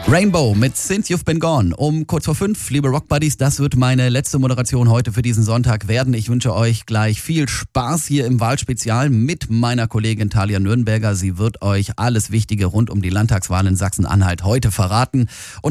Rainbow mit Since You've Been Gone. Um kurz vor 5, liebe Rockbuddies, das wird meine letzte Moderation heute für diesen Sonntag werden. Ich wünsche euch gleich viel Spaß hier im Wahlspezial mit meiner Kollegin Thalia Nürnberger. Sie wird euch alles Wichtige rund um die Landtagswahl in Sachsen-Anhalt heute verraten. Und